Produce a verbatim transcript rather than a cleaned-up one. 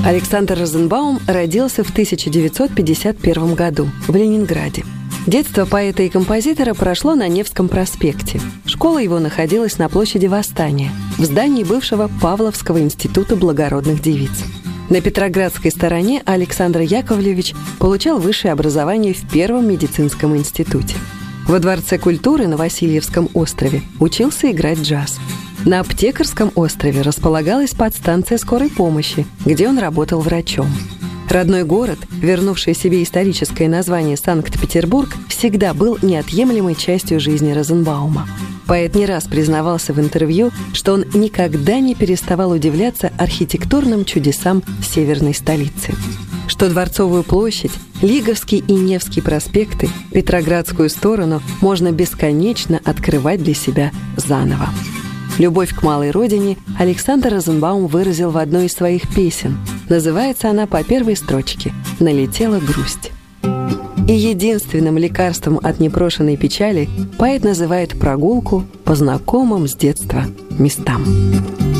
Александр Розенбаум родился в тысяча девятьсот пятьдесят первом году в Ленинграде. Детство поэта и композитора прошло на Невском проспекте. Школа его находилась на площади Восстания, в здании бывшего Павловского института благородных девиц. На Петроградской стороне Александр Яковлевич получал высшее образование в Первом медицинском институте. Во Дворце культуры на Васильевском острове учился играть джаз. На Аптекарском острове располагалась подстанция скорой помощи, где он работал врачом. Родной город, вернувший себе историческое название Санкт-Петербург, всегда был неотъемлемой частью жизни Розенбаума. Поэт не раз признавался в интервью, что он никогда не переставал удивляться архитектурным чудесам северной столицы. Что Дворцовую площадь, Лиговский и Невский проспекты, Петроградскую сторону можно бесконечно открывать для себя заново. Любовь к малой родине Александр Розенбаум выразил в одной из своих песен. Называется она по первой строчке «Налетела грусть». И единственным лекарством от непрошенной печали поэт называет прогулку по знакомым с детства местам.